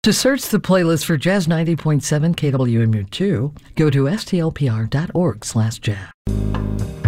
To search the playlist for Jazz 90.7 KWMU2, go to stlpr.org/jazz.